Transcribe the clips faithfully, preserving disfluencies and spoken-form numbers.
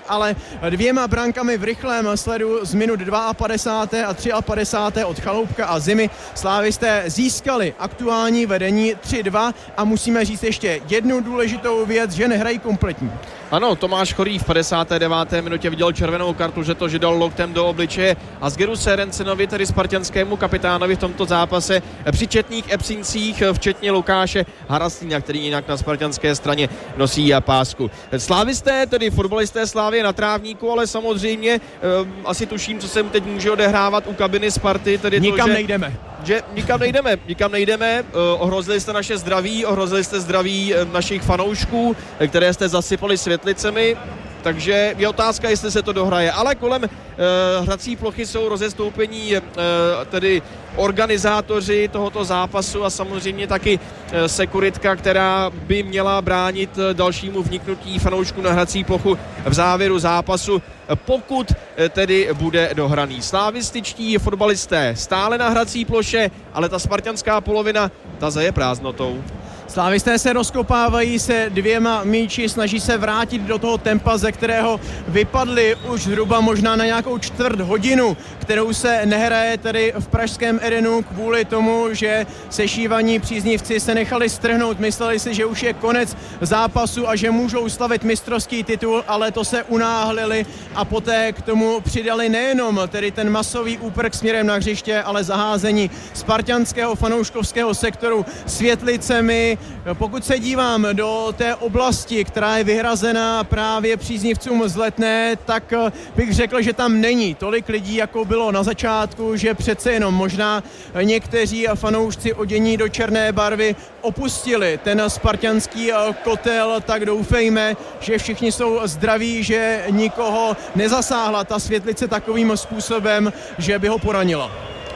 ale dvěma brankami v rychlém sledu z minut padesát dva a padesát tři od Chaloupka a Zimy slávisté získali aktuální vedení tři dva a musíme říct ještě jednu důležitou věc, že nehrají kompletní. Ano, Tomáš Chorý v padesáté deváté minutě viděl červenou kartu, že to, že dal loktem do obličeje a Asgeru Serencenovi, tedy spartanskému kapitánovi v tomto zápase při četných absencích, včetně Lukáše Haraslína, který jinak na spartanské straně nosí pásku. Slávisté, tedy fotbalisté Slávie na trávníku, ale samozřejmě eh, asi tuším, co se teď může odehrávat u kabiny Sparty. Tedy nikam to, že, nejdeme. Že nikam nejdeme, nikam nejdeme. Eh, ohrozili jste naše zdraví, ohrozili jste zdraví eh, našich fanoušků, eh, které jste zasypali světlicemi. Takže je otázka, jestli se to dohraje. Ale kolem e, hrací plochy jsou rozestoupení e, tedy organizátoři tohoto zápasu a samozřejmě taky e, sekuritka, která by měla bránit dalšímu vniknutí fanoušků na hrací plochu v závěru zápasu, pokud e, tedy bude dohraný. Slávističtí fotbalisté stále na hrací ploše, ale ta spartanská polovina, ta zaje prázdnotou. Slávisté se rozkopávají se dvěma míči, snaží se vrátit do toho tempa, ze kterého vypadli už zhruba možná na nějakou čtvrt hodinu, kterou se nehraje tady v pražském Edenu kvůli tomu, že sešívaní příznivci se nechali strhnout. Mysleli si, že už je konec zápasu a že můžou slavit mistrovský titul, ale to se unáhlili a poté k tomu přidali nejenom tedy ten masový úprk směrem na hřiště, ale zaházení spartanského fanouškovského sektoru světlicemi. Pokud se dívám do té oblasti, která je vyhrazená právě příznivcům z Letné, tak bych řekl, že tam není tolik lidí, jako bylo na začátku, že přece jenom možná někteří fanoušci odění do černé barvy opustili ten spartanský kotel, tak doufejme, že všichni jsou zdraví, že nikoho nezasáhla ta světlice takovým způsobem, že by ho poranila.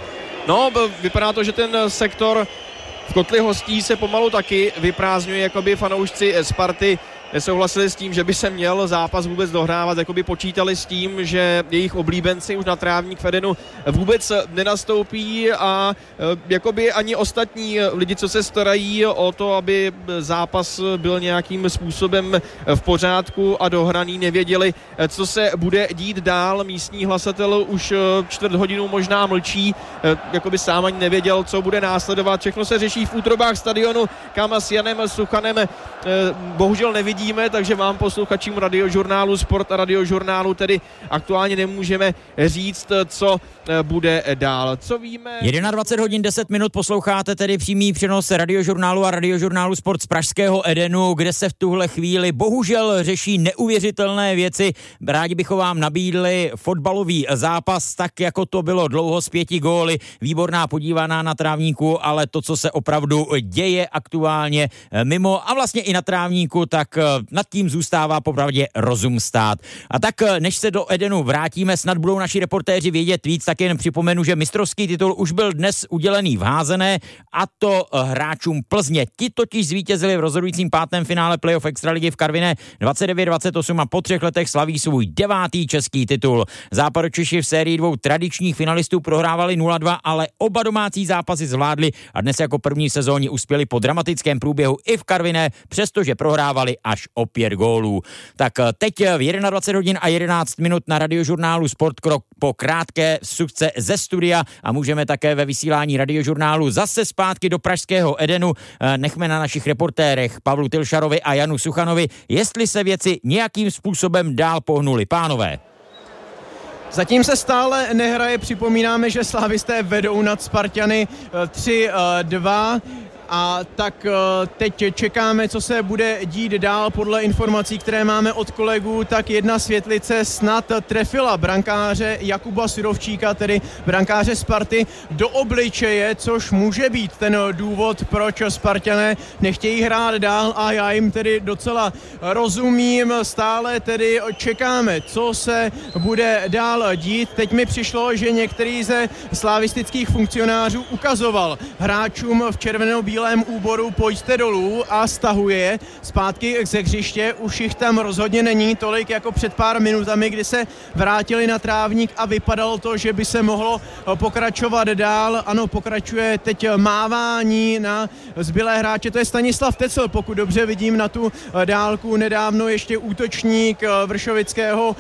No, vypadá to, že ten sektor v kotli hostí se pomalu taky vyprázdňuje, jakoby fanoušci Sparty nesouhlasili s tím, že by se měl zápas vůbec dohrávat, jakoby počítali s tím, že jejich oblíbenci už na trávník v Edenu vůbec nenastoupí a jakoby ani ostatní lidi, co se starají o to, aby zápas byl nějakým způsobem v pořádku a dohraný, nevěděli, co se bude dít dál. Místní hlasatel už čtvrt hodinu možná mlčí, jakoby sám ani nevěděl, co bude následovat. Všechno se řeší v útrobách stadionu, kam s Janem Suchanem bohužel nevidí. Takže vám posluchačům Radiožurnálu Sport a Radiožurnálu tedy aktuálně nemůžeme říct, co bude dál. Co víme? dvacet jedna hodin deset minut posloucháte tedy přímý přenos Radiožurnálu a Radiožurnálu Sport z pražského Edenu, kde se v tuhle chvíli bohužel řeší neuvěřitelné věci. Rádi bychom vám nabídli fotbalový zápas, tak jako to bylo dlouho s pěti góly. Výborná podívaná na trávníku, ale to, co se opravdu děje aktuálně mimo a vlastně i na trávníku, tak nad tím zůstává popravdě rozum stát. A tak, než se do Edenu vrátíme, snad budou naši reportéři vědět víc, tak jen připomenu, že mistrovský titul už byl dnes udělený v Házené, a to hráčům Plzně. Ti totiž zvítězili v rozhodujícím pátém finále playoff extraligy v Karviné dvacet devět dvacet osm a po třech letech slaví svůj devátý český titul. Západočeši v sérii dvou tradičních finalistů prohrávali nula dva, ale oba domácí zápasy zvládli a dnes jako první v sezóně uspěli po dramatickém průběhu i v Karviné, přestože prohrávali až o pět gólů. Tak teď v dvacet jedna hodin a jedenáct minut na Radiožurnálu Sport krok po krátké sukce ze studia a můžeme také ve vysílání Radiožurnálu zase zpátky do pražského Edenu. Nechme na našich reportérech Pavlu Tilšarovi a Janu Suchanovi, jestli se věci nějakým způsobem dál pohnuly. Pánové. Zatím se stále nehraje, připomínáme, že slávisté vedou nad Spartany tři dva. A tak teď čekáme, co se bude dít dál. Podle informací, které máme od kolegů, tak jedna světlice snad trefila brankáře Jakuba Surovčíka, tedy brankáře Sparty, do obličeje, což může být ten důvod, proč Spartané nechtějí hrát dál, a já jim tedy docela rozumím. Stále tedy čekáme, co se bude dál dít. Teď mi přišlo, že některý ze slavistických funkcionářů ukazoval hráčům v červeno-bílém úboru pojďte dolů a stahuje zpátky ze hřiště. Už jich tam rozhodně není tolik jako před pár minutami, kdy se vrátili na trávník a vypadalo to, že by se mohlo pokračovat dál. Ano, pokračuje teď mávání na zbylé hráče. To je Stanislav Tecel, pokud dobře vidím na tu dálku. Nedávno ještě útočník vršovického